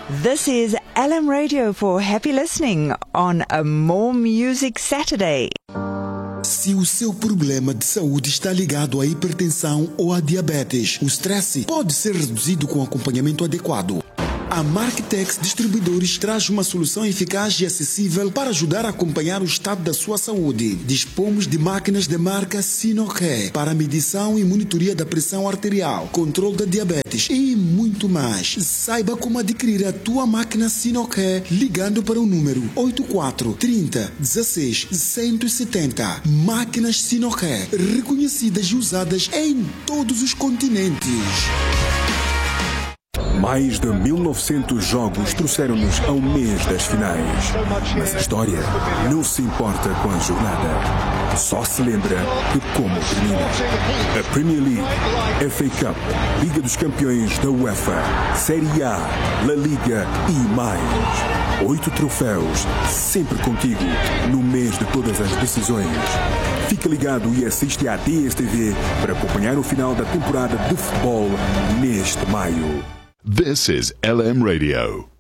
This is LM Radio for happy listening on a More Music Saturday. Se o seu problema de saúde está ligado à hipertensão ou à diabetes, o stress pode ser reduzido com acompanhamento adequado. A Marktex Distribuidores traz uma solução eficaz e acessível para ajudar a acompanhar o estado da sua saúde. Dispomos de máquinas de marca Sinocare para medição e monitoria da pressão arterial, controle da diabetes e muito mais. Saiba como adquirir a tua máquina Sinocare ligando para o número 84 30 16 170. Máquinas Sinocare, reconhecidas e usadas em todos os continentes. Mais de 1900 jogos trouxeram-nos ao mês das finais. Mas a história não se importa com a jornada. Só se lembra de como termina. A Premier League, FA Cup, Liga dos Campeões da UEFA, Série A, La Liga e mais. 8 troféus, sempre contigo, no mês de todas as decisões. Fica ligado e assiste à DSTV para acompanhar o final da temporada de futebol neste maio. This is LM Radio.